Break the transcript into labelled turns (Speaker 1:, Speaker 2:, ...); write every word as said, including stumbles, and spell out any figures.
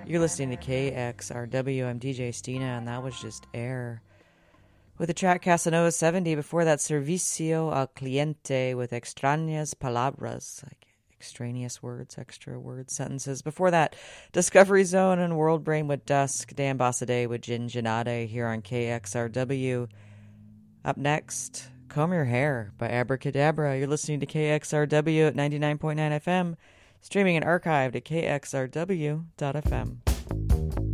Speaker 1: You're listening to K X R W. I'm D J Stina, and that was just Air with the track Casanova seventy. Before that, Servicio al Cliente with Extrañas Palabras, like extraneous words, extra words, sentences. Before that, Discovery Zone and World Brain with Dusk, Dan Bossaday with Gin Ginade here on K X R W. Up next, Comb Your Hair by Abracadabra. You're listening to K X R W at ninety-nine point nine F M, streaming and archived at K X R W dot F M.